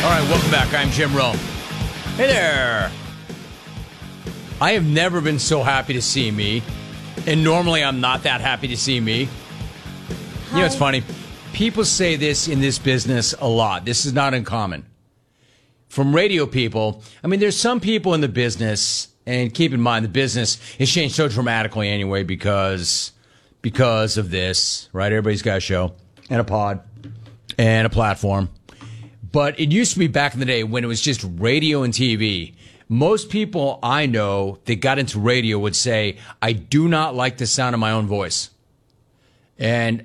right, welcome back. I'm Jim Rome. Hey there. I have never been so happy to see me, and normally I'm not that happy to see me. Hi. You know, it's funny. People say this in this business a lot. This is not uncommon. From radio people, I mean, there's some people in the business, and keep in mind, the business has changed so dramatically anyway because of this, right? Everybody's got a show and a pod and a platform. But it used to be back in the day when it was just radio and TV. Most people I know that got into radio would say, I do not like the sound of my own voice. And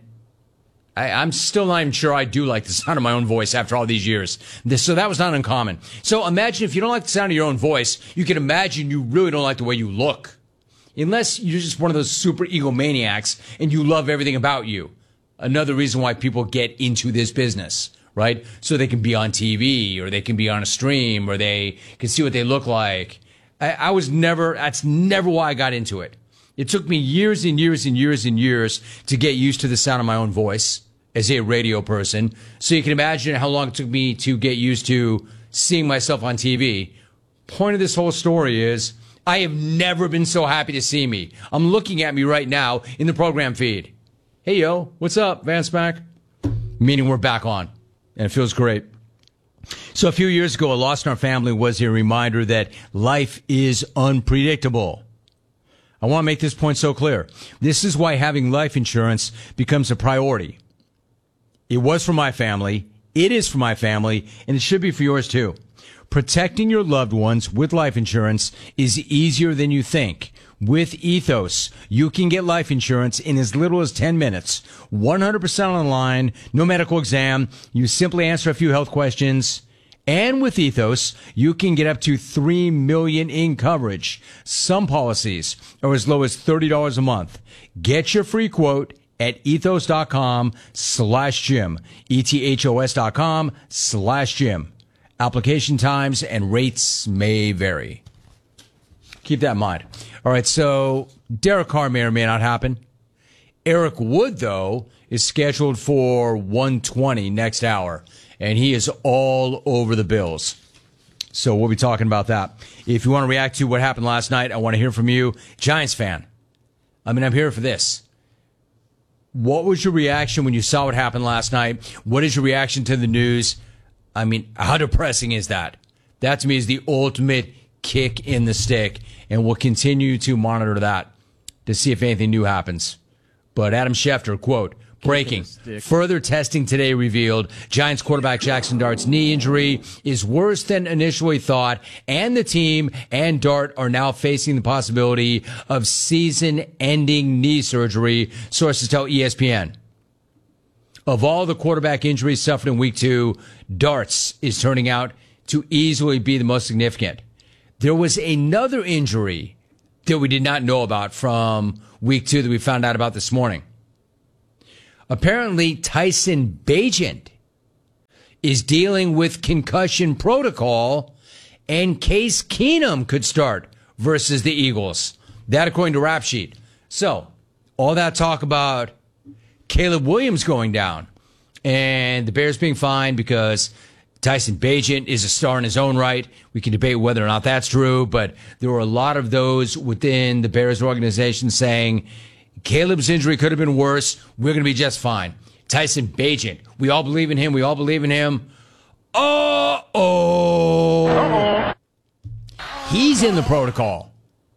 I'm still not even sure I do like the sound of my own voice after all these years. So that was not uncommon. So imagine if you don't like the sound of your own voice, you can imagine you really don't like the way you look. Unless you're just one of those super egomaniacs and you love everything about you. Another reason why people get into this business. Right? So they can be on TV or they can be on a stream or they can see what they look like. That's never why I got into it. It took me years and years and years and years to get used to the sound of my own voice as a radio person. So you can imagine how long it took me to get used to seeing myself on TV. Point of this whole story is I have never been so happy to see me. I'm looking at me right now in the program feed. Hey, yo, what's up, Vance Mac? Meaning we're back on. And it feels great. So a few years ago, a loss in our family was a reminder that life is unpredictable. I want to make this point so clear. This is why having life insurance becomes a priority. It was for my family, it is for my family, and it should be for yours too. Protecting your loved ones with life insurance is easier than you think. With Ethos, you can get life insurance in as little as 10 minutes, 100% online, no medical exam. You simply answer a few health questions. And with Ethos, you can get up to $3 million in coverage. Some policies are as low as $30 a month. Get your free quote at ethos.com/Jim, ethos.com/Jim. Application times and rates may vary. Keep that in mind. All right, so Derek Carr may or may not happen. Eric Wood, though, is scheduled for 1:20 next hour, and he is all over the Bills. So we'll be talking about that. If you want to react to what happened last night, I want to hear from you. Giants fan. I mean, I'm here for this. What was your reaction when you saw what happened last night? What is your reaction to the news? I mean, how depressing is that? That, to me, is the ultimate kick in the stick, and we'll continue to monitor that to see if anything new happens. But Adam Schefter, quote, breaking. Further testing today revealed Giants quarterback Jackson Dart's knee injury is worse than initially thought, and the team and Dart are now facing the possibility of season-ending knee surgery, sources tell ESPN. Of all the quarterback injuries suffered in week 2, Dart's is turning out to easily be the most significant. There was another injury that we did not know about from week 2 that we found out about this morning. Apparently, Tyson Bagent is dealing with concussion protocol, and Case Keenum could start versus the Eagles. That according to Rap Sheet. So, all that talk about Caleb Williams going down and the Bears being fined because Tyson Bagent is a star in his own right. We can debate whether or not that's true, but there were a lot of those within the Bears organization saying Caleb's injury could have been worse. We're going to be just fine. Tyson Bagent, we all believe in him. We all believe in him. Uh-oh. He's in the protocol.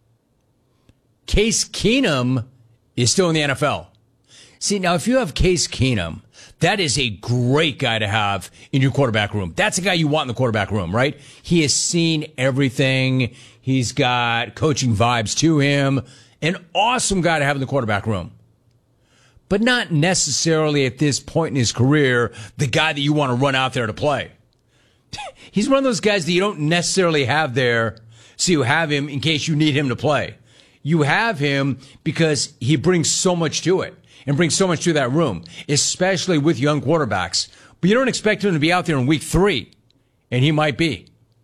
Case Keenum is still in the NFL. See, now, if you have Case Keenum, that is a great guy to have in your quarterback room. That's a guy you want in the quarterback room, right? He has seen everything. He's got coaching vibes to him. An awesome guy to have in the quarterback room. But not necessarily at this point in his career, the guy that you want to run out there to play. He's one of those guys that you don't necessarily have there, so you have him in case you need him to play. You have him because he brings so much to it. And brings so much to that room, especially with young quarterbacks. But you don't expect him to be out there in week 3, and he might be.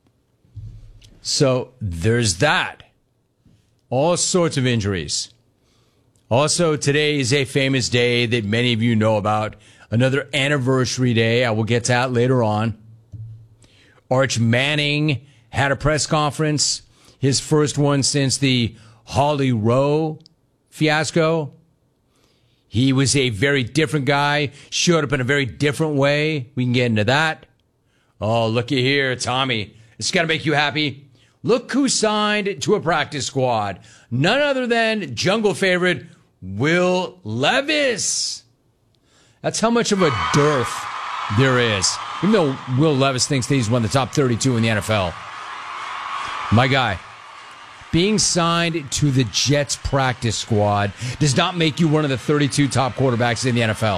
So there's that. All sorts of injuries. Also, today is a famous day that many of you know about. Another anniversary day. I will get to that later on. Arch Manning had a press conference, his first one since the Holly Rowe fiasco. He was a very different guy, showed up in a very different way. We can get into that. Oh, looky here, Tommy. It's got to make you happy. Look who signed to a practice squad. None other than jungle favorite Will Levis. That's how much of a dearth there is. Even though Will Levis thinks that he's one of the top 32 in the NFL. My guy, being signed to the Jets practice squad does not make you one of the 32 top quarterbacks in the NFL.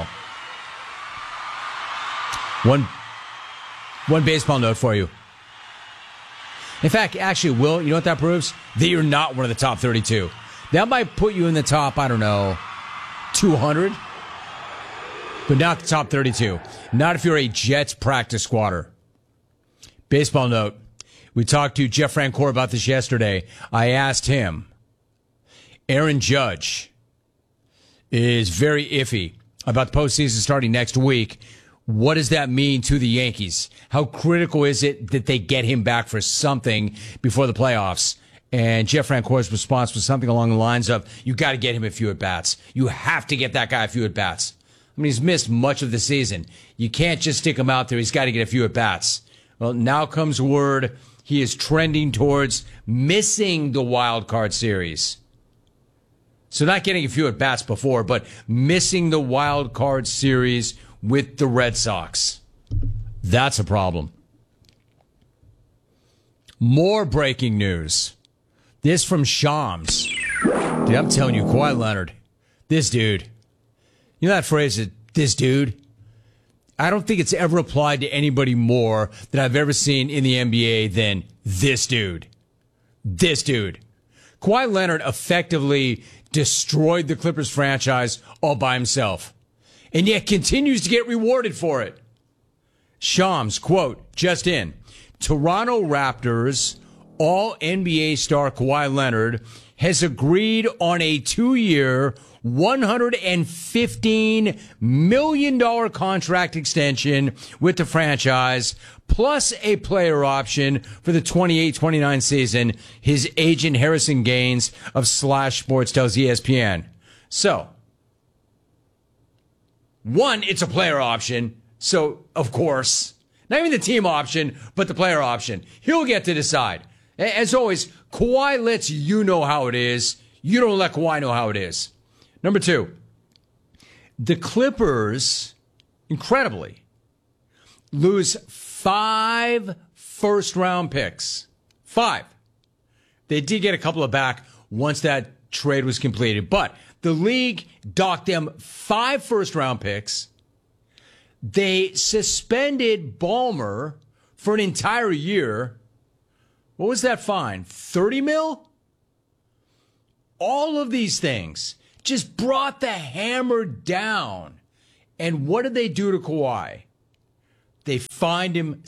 One baseball note for you. In fact, actually, Will, you know what that proves? That you're not one of the top 32. That might put you in the top, 200, but not the top 32. Not if you're a Jets practice squatter. Baseball note. We talked to Jeff Francoeur about this yesterday. I asked him, Aaron Judge is very iffy about the postseason starting next week. What does that mean to the Yankees? How critical is it that they get him back for something before the playoffs? And Jeff Francoeur's response was something along the lines of, you got to get him a few at-bats. You have to get that guy a few at-bats. I mean, he's missed much of the season. You can't just stick him out there. He's got to get a few at-bats. Well, now comes word he is trending towards missing the wild card series. So not getting a few at-bats before, but missing the wild card series with the Red Sox. That's a problem. More breaking news. This from Shams. Dude, I'm telling you, Kawhi Leonard, this dude. You know that phrase, this dude? I don't think it's ever applied to anybody more that I've ever seen in the NBA than this dude. This dude. Kawhi Leonard effectively destroyed the Clippers franchise all by himself, and yet continues to get rewarded for it. Shams, quote, just in, Toronto Raptors All-NBA star Kawhi Leonard has agreed on a 2-year, $115 million contract extension with the franchise, plus a player option for the 28-29 season, his agent Harrison Gaines of Slash Sports tells ESPN. So, one, it's a player option, so, of course, not even the team option, but the player option. He'll get to decide. As always, Kawhi lets you know how it is. You don't let Kawhi know how it is. Number two, the Clippers, incredibly, lose 5 first-round picks. 5. They did get a couple of back once that trade was completed, but the league docked them 5 first-round picks. They suspended Ballmer for an entire year. What was that fine? 30 mil? All of these things just brought the hammer down. And what did they do to Kawhi? They fined him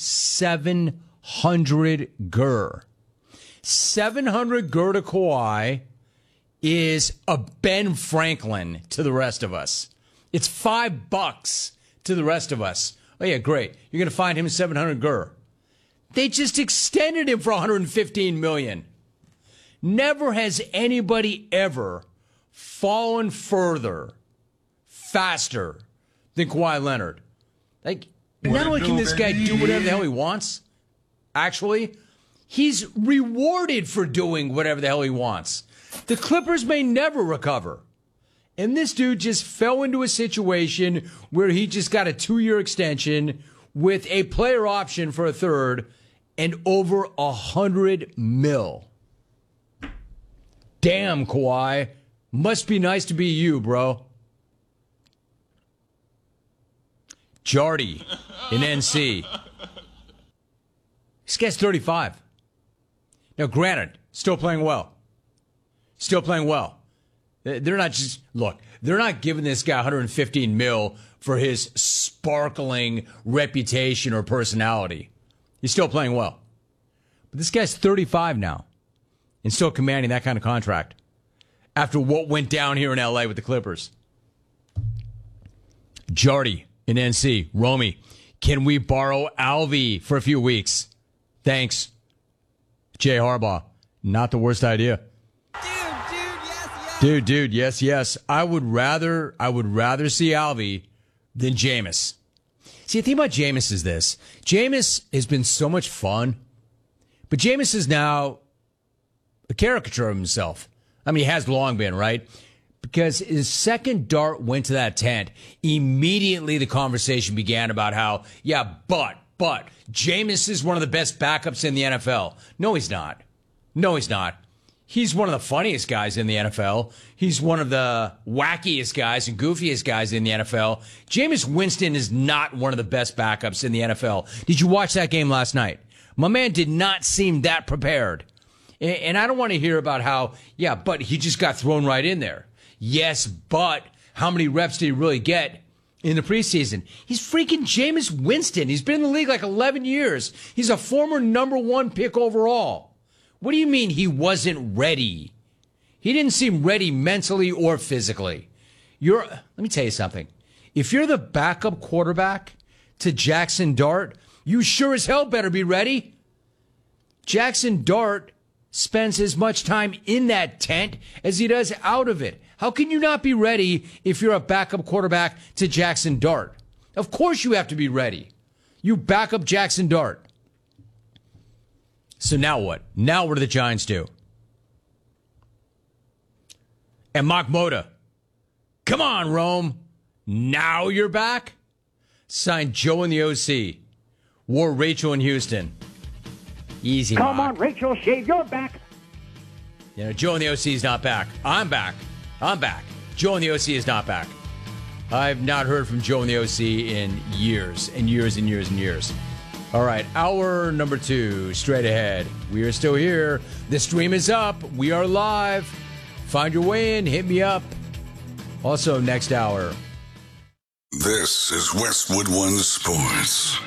700 gur. 700 gur to Kawhi is a Ben Franklin to the rest of us. It's $5 to the rest of us. Oh yeah, great. You're going to fine him 700 gur. They just extended him for $115 million. Never has anybody ever fallen further, faster than Kawhi Leonard. Like, not only can this guy do whatever the hell he wants, actually, he's rewarded for doing whatever the hell he wants. The Clippers may never recover. And this dude just fell into a situation where he just got a 2-year extension with a player option for a third and over $100 million. Damn, Kawhi. Must be nice to be you, bro. Jardy in NC. This guy's 35. Now, granted, still playing well. Still playing well. They're not just, look, they're not giving this guy $115 million for his sparkling reputation or personality. He's still playing well. But this guy's 35 now and still commanding that kind of contract after what went down here in L.A. with the Clippers. Jardy in NC. Romy, can we borrow Alvy for a few weeks? Thanks, Jay Harbaugh. Not the worst idea. Dude, yes. I would rather see Alvy than Jameis. See, the thing about Jameis is this. Jameis has been so much fun, but Jameis is now a caricature of himself. I mean, he has long been, right? Because his second dart went to that tent, immediately the conversation began about how, but Jameis is one of the best backups in the NFL. No, he's not. He's one of the funniest guys in the NFL. He's one of the wackiest guys and goofiest guys in the NFL. Jameis Winston is not one of the best backups in the NFL. Did you watch that game last night? My man did not seem that prepared. And I don't want to hear about how, but he just got thrown right in there. Yes, but how many reps did he really get in the preseason? He's freaking Jameis Winston. He's been in the league like 11 years. He's a former number 1 pick overall. What do you mean he wasn't ready? He didn't seem ready mentally or physically. Let me tell you something. If you're the backup quarterback to Jackson Dart, you sure as hell better be ready. Jackson Dart spends as much time in that tent as he does out of it. How can you not be ready if you're a backup quarterback to Jackson Dart? Of course you have to be ready. You back up Jackson Dart. So now what? Now what do the Giants do? And Mark Moda. Come on, Rome. Now you're back? Signed Joe in the OC. Wore Rachel in Houston. Easy, Come Mark. on, Rachel, shave your back. Joe in the OC is not back. I'm back. Joe in the OC is not back. I've not heard from Joe in the OC in years and years and years and years. All right, hour number 2, straight ahead. We are still here. The stream is up. We are live. Find your way in. Hit me up. Also, next hour. This is Westwood One Sports.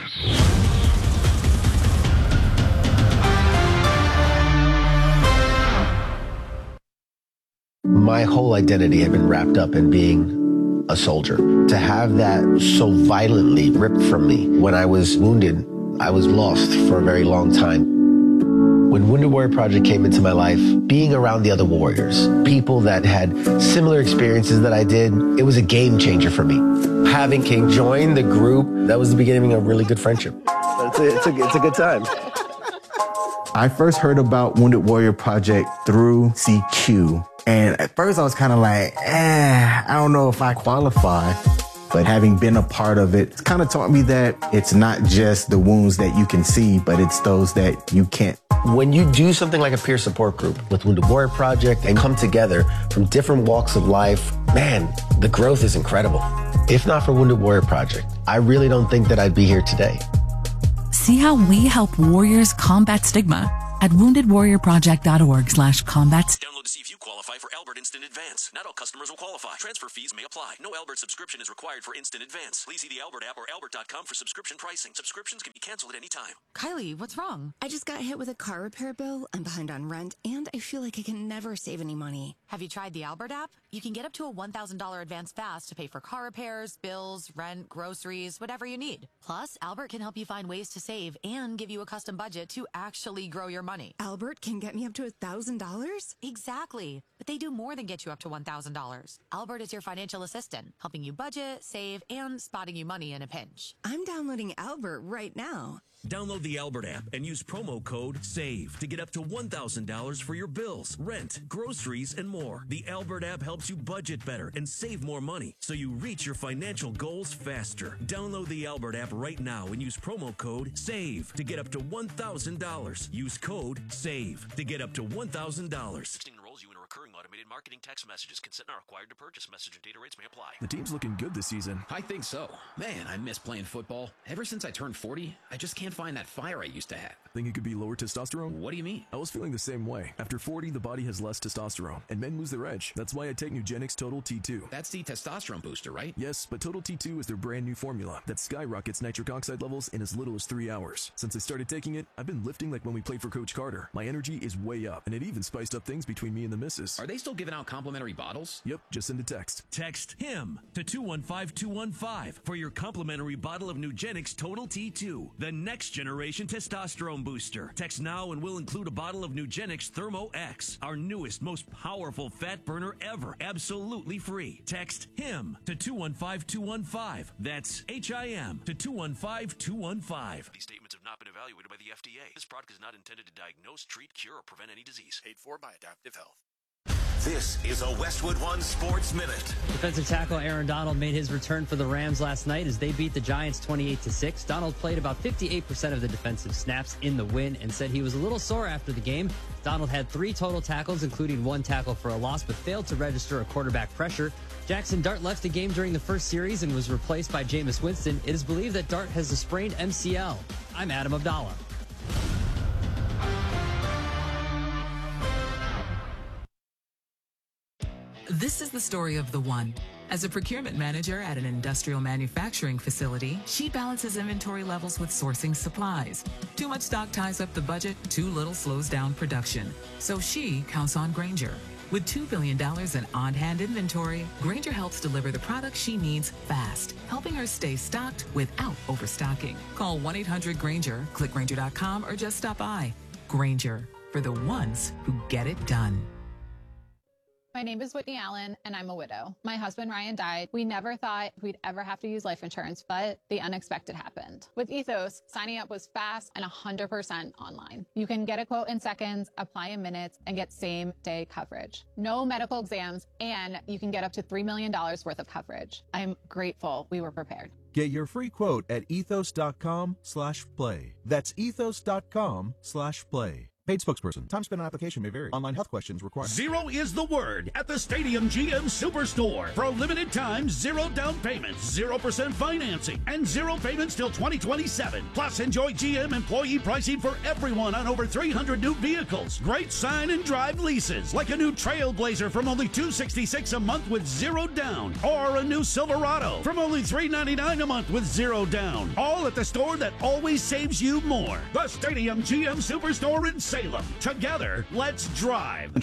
My whole identity had been wrapped up in being a soldier. To have that so violently ripped from me when I was wounded, I was lost for a very long time. When Wounded Warrior Project came into my life, being around the other warriors, people that had similar experiences that I did, it was a game changer for me. Having King join the group, that was the beginning of a really good friendship. It's a good time. I first heard about Wounded Warrior Project through CQ. And at first I was kind of like, I don't know if I qualify. But having been a part of it, it's kind of taught me that it's not just the wounds that you can see, but it's those that you can't. When you do something like a peer support group with Wounded Warrior Project and come together from different walks of life, man, the growth is incredible. If not for Wounded Warrior Project, I really don't think that I'd be here today. See how we help warriors combat stigma at woundedwarriorproject.org/combat. Download to see if you qualify for Albert Instant Advance. Not all customers will qualify. Transfer fees may apply. No Albert subscription is required for Instant Advance. Please see the Albert app or albert.com for subscription pricing. Subscriptions can be canceled at any time. Kylie, what's wrong? I just got hit with a car repair bill. I'm behind on rent, and I feel like I can never save any money. Have you tried the Albert app? You can get up to a $1,000 advance fast to pay for car repairs, bills, rent, groceries, whatever you need. Plus, Albert can help you find ways to save and give you a custom budget to actually grow your money. Albert can get me up to $1,000? Exactly. But they do more than get you up to $1,000. Albert is your financial assistant, helping you budget, save, and spotting you money in a pinch. I'm downloading Albert right now. Download the Albert app and use promo code SAVE to get up to $1,000 for your bills, rent, groceries, and more. The Albert app helps you budget better and save more money so you reach your financial goals faster. Download the Albert app right now and use promo code SAVE to get up to $1,000. Use code SAVE to get up to $1,000. Texting enrolls you in a recurring automated marketing text messages. Consent not required to purchase. Message and data rates may apply. The team's looking good this season. I think so. Man, I miss playing football. Ever since I turned 40, I just can't find that fire I used to have. Think it could be lower testosterone? What do you mean? I was feeling the same way. After 40, the body has less testosterone, and men lose their edge. That's why I take Nugenix Total T2. That's the testosterone booster, right? Yes, but Total T2 is their brand new formula that skyrockets nitric oxide levels in as little as 3 hours. Since I started taking it, I've been lifting like when we played for Coach Carter. My energy is way up, and it even spiced up things between me and the missus. prices. Are they still giving out complimentary bottles? Yep, just send a text. Text HIM to 215-215 for your complimentary bottle of Nugenix Total T2, the next generation testosterone booster. Text now and we'll include a bottle of Nugenix Thermo X, our newest, most powerful fat burner ever, absolutely free. Text HIM to 215-215. That's HIM to 215-215. These statements have not been evaluated by the FDA. This product is not intended to diagnose, treat, cure, or prevent any disease. Paid for by Adaptive Health. This is a Westwood One Sports Minute. Defensive tackle Aaron Donald made his return for the Rams last night as they beat the Giants 28-6. Donald played about 58% of the defensive snaps in the win and said he was a little sore after the game. Donald had 3 total tackles, including 1 tackle for a loss, but failed to register a quarterback pressure. Jackson Dart left the game during the first series and was replaced by Jameis Winston. It is believed that Dart has a sprained MCL. I'm Adam Abdallah. This is the story of the one. As a procurement manager at an industrial manufacturing facility, she balances inventory levels with sourcing supplies. Too much stock ties up the budget, too little slows down production. So she counts on Grainger. With $2 billion in on-hand inventory, Grainger helps deliver the products she needs fast, helping her stay stocked without overstocking. Call 1-800-GRAINGER, click Grainger.com, or just stop by. Grainger, for the ones who get it done. My name is Whitney Allen, and I'm a widow. My husband, Ryan, died. We never thought we'd ever have to use life insurance, but the unexpected happened. With Ethos, signing up was fast and 100% online. You can get a quote in seconds, apply in minutes, and get same-day coverage. No medical exams, and you can get up to $3 million worth of coverage. I'm grateful we were prepared. Get your free quote at ethos.com/play. That's ethos.com/play. Paid spokesperson. Time spent on application may vary. Online health questions required. Zero is the word at the Stadium GM Superstore. For a limited time, 0 down payments, 0% financing, and 0 payments till 2027. Plus, enjoy GM employee pricing for everyone on over 300 new vehicles. Great sign and drive leases, like a new Trailblazer from only $266 a month with 0 down, or a new Silverado from only $399 a month with 0 down. All at the store that always saves you more. The Stadium GM Superstore in Salem. Together, let's drive.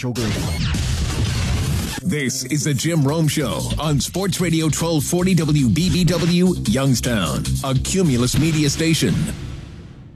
This is the Jim Rome Show on Sports Radio 1240 WBBW, Youngstown, a Cumulus Media station.